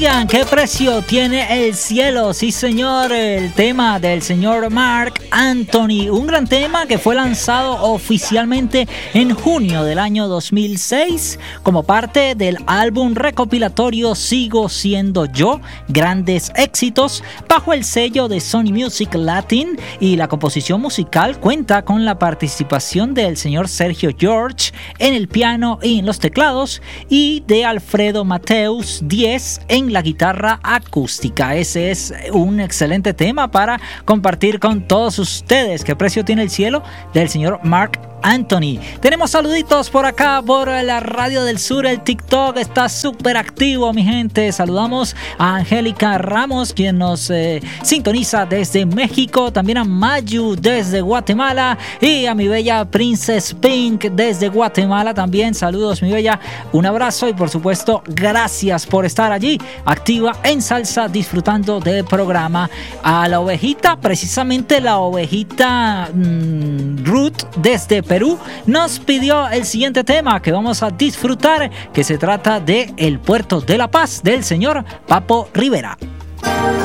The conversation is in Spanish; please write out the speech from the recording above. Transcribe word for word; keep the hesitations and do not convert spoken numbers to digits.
Oigan, ¿qué precio tiene el cielo? Sí, señor, el tema del señor Marc Anthony, un gran tema que fue lanzado oficialmente en junio del año dos mil seis como parte del álbum recopilatorio Sigo Siendo Yo, grandes éxitos, bajo el sello de Sony Music Latin, y la composición musical cuenta con la participación del señor Sergio George en el piano y en los teclados y de Alfredo Mateus diez en la guitarra acústica. Ese es un excelente tema para compartir con todos ustedes. ¿Qué precio tiene el cielo? Del señor Marc Anthony. Tenemos saluditos por acá por la Radio del Sur. El TikTok está súper activo, mi gente. Saludamos a Angélica Ramos, quien nos eh, sintoniza desde México. También a Mayu desde Guatemala y a mi bella Princess Pink desde Guatemala también. Saludos, mi bella. Un abrazo y por supuesto gracias por estar allí activa en salsa disfrutando del programa. A la ovejita, precisamente la ovejita mmm, Ruth desde Perú nos pidió el siguiente tema que vamos a disfrutar, que se trata de El Puerto de la Paz del señor Papo Rivera.